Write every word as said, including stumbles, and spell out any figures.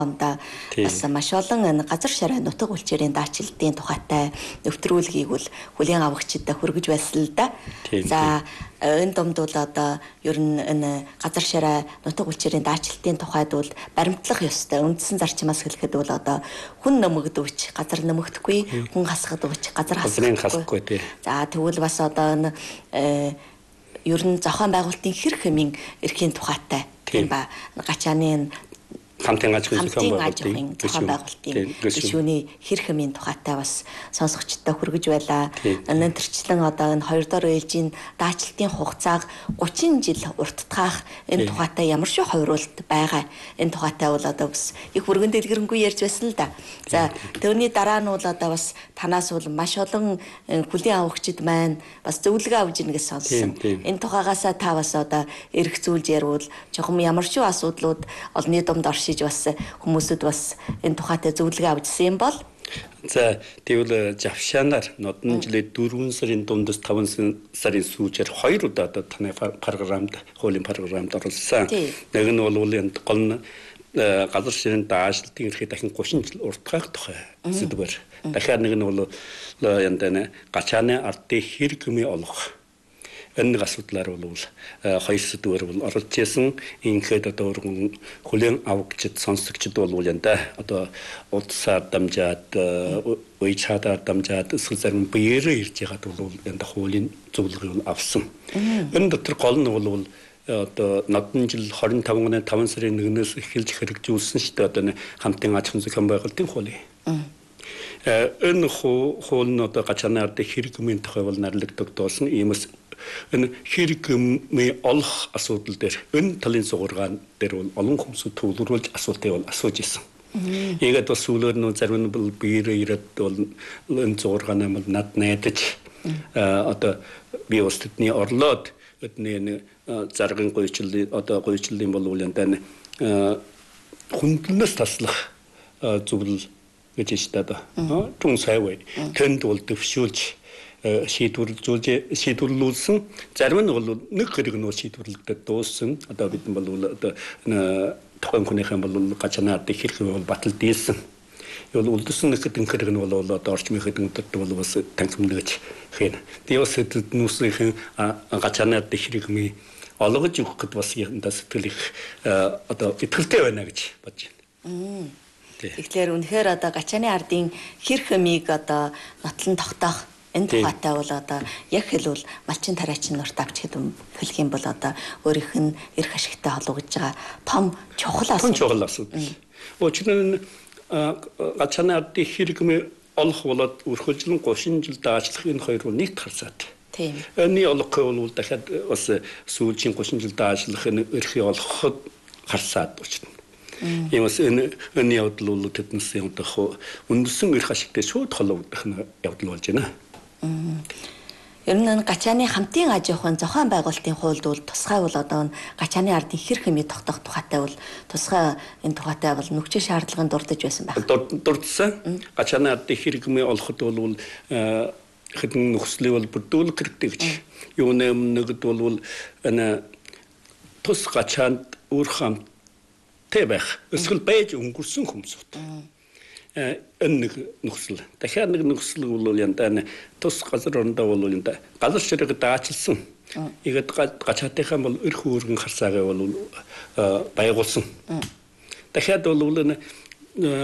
онда бас маш олон газар шараа нутаг улчирын даачилтын тухайтай нэвтрүүлгийг бол хүлээн авагчдаа хүргэж байсан л да. За энэ домд бол одоо ер нь энэ газар шараа нутаг улчирын даачилтын тухайд бол баримтлах ёстой. Үндсэн зарчмаас хэлэхэд бол одоо хүн нэмэгдвч газар нэмэгдэхгүй, хүн хасгадвч газар хасгахгүй. За тэгвэл бас одоо энэ ер нь зохион байгуулалтын хэр хэмийн эрхийн тухайтай тийм ба гачааны хамтын аж ахуйн зохион байгуулалтын гишүүний хэр хэмийн тухайтай бас сонсогчдод хүргэж байлаа. Энэ төрчлэн одоо энэ хоёр дахь ээлжийн даачилтын хугацааг гучин жил урттгах энэ тухайтай ямар шиг хойруулалт байгаа. Энэ тухайтай бол одоо бас их бүргэн дэлгэрэнгүй ярьж байсан л да. За тэрний дараа нь бол одоо бас танаас бол маш олон хүлээн авагчид маань бас зөвлөгөө авж ийн гэж сонссон. Энэ тухайгаасаа та бас одоо эрх зүйлж ярил чухам ямар шиг асуудлууд олонний домд оршиж бас хүмүүсд бас энэ тухайтай зөвлөгөө авчихсан юм бол за тэгвэл Жавшанаар нодон жилийн дөрвөн сарын дундас таван сарын сүүжээр хоёр удаа одоо таны програмд хуулийн програмд оролцсон. Нэг нь бол энэ гол нь газар ширийн даашилтын эрхийг дахин гучин жил уртгах тухай сэдвэр. Дахиад нэг нь бол энэ гачааны ардын хэрэг хэмээ олох энэ асуудлаар бол хоёр сэдвэр бол оролцож исэн. Инхэд одоо хүлээн авагчид сонсогчд бол энэ одоо удсаар дамжаад үе чадаар дамжаад эсвэл зарим биеэрээ ирж байгаад бол энэ хуулийн зөвлөгөөг авсан. Энэ дотор гол нь бол одоо нодон жил двадцать пять оны таван сарын нэгнээс эхэлж хэрэгжүүлсэн шүү дээ одоо хамтын аж ахуйн зохион байгуулалтын хуулийг. Энэ хууль нь одоо гачааны ардын хэрэг хэмээн тухай бол нарлагддаг доосон иймээс энэ хэрэг хэмээ олох асуудал дээр энэ талын сугаргаан дээр бол олон хүмүүс төвлөрүүлж асуултыг бол асууж ирсэн. Ийгээд бас сүүлээр нь зарим нь бол биеэрээ ирээд бол энэ сугаргаанаа бол над найдаж одоо би бас тэдний орлоод өдний заргын гойчлын одоо гойчлын бол энэ хүндлэнээс таслах зөвлөл гэж байна да. Тун сайвэ тэнд бол төвшүүлж шийдвэрлэж шийдвэрлүүлсэн зарим нь бол нэг хэрэг нь шийдвэрлэгдээд дууссан. Одоо бид нь бол одоо тухайн хүнийхэн бол гачааны ардын хэрэг бол батал дийлсэн. Юу бол үлдсэн нэг хэдэн хэрэг нь бол одоо орчмын хэдэнтэй бол бас танхимлаж хийн. Диос хэднүүсийн гачааны ардын хэрэг мэй олгож өгөх гэд бас энэ сэтгэл их одоо итгэлтэй байна гэж бодож байна. Тэгэхээр үнэхээр одоо гачааны ардын хэр хэмийг одоо нотлон тогтоох энэ тухайтай бол одоо яг хэлбэл малчин тариачин нурт авч хэлэх юм бол одоо өөрийнх нь эрх ашигтай холбогдож байгаа том чухал асуудал. Чухал асуудал. Өчигдөр гачааны ардын хэрэг мэй олох болоод өрхөлжлөн тридцать жил даачлах энэ хоёр бол нийт харцаад. Тийм. Эний олох бол дахиад бас сүүлийн тридцать жил даачлах энэ эрхийг олоход харцаад очно. Иймээс энэ энэ явдал бол тэднээс явдах үндсэн эрх ашигтай шууд холбогдох явдал болж байна. Ер нь гачааны хамтын аж ахуйн зохион байгуулалтын хуульд бол тусгай бол одоо гачааны ардын хэр хэмээ тогтоох тухайтай бол тусгай энэ тухайтай бол нүгчээ шаардлагын дурдж байсан байна. Дурдсан. Гачааны ардын хэр хэмээ олоход бол хэдэн нөхцөлийг бол бүрдүүлэх хэрэгтэй гэж. Юу нэмнэгд бол энэ тус гачаанд өөр хамт тэ байх. Эсвэл байж өнгөрсөн хүмүүсүүд. Энэ нэг нөхцөл. Дахиад нэг нөхцөл бол янда тус газар орондоо бол янда газар ширэг даачилсан. Игээд гачаатынхан бол эрх үүргэн харсаагаа бол байгуулсан. Дахиад бол